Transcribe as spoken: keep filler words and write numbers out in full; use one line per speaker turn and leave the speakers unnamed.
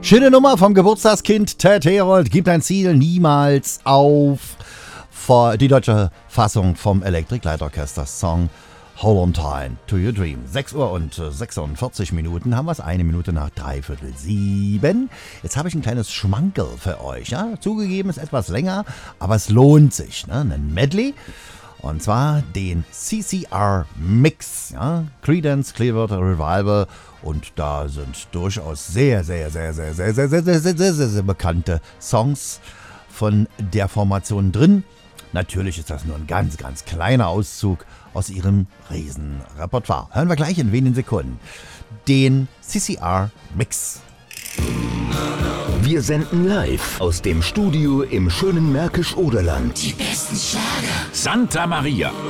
Schöne Nummer vom Geburtstagskind Ted Herold. Gib dein Ziel niemals auf. Vor die deutsche Fassung vom Electric Light Orchestra Song Hold on Tight to Your Dream. sechs Uhr und sechsundvierzig Minuten haben wir es, eine Minute nach dreiviertel sieben. Jetzt habe ich ein kleines Schmankerl für euch. Ja? Zugegeben, ist etwas länger, aber es lohnt sich. Ne? Ein Medley. Und zwar den C C R Mix. Ja? Creedence Clearwater Revival. Und da sind durchaus sehr, sehr, sehr, sehr, sehr, sehr, sehr, sehr, sehr, sehr, sehr, sehr bekannte Songs von der Formation drin. Natürlich ist das nur ein ganz, ganz kleiner Auszug aus ihrem Riesenrepertoire. Hören wir gleich in wenigen Sekunden den C C R Mix.
Wir senden live aus dem Studio im schönen Märkisch-Oderland.
Die besten Schlager.
Santa Maria.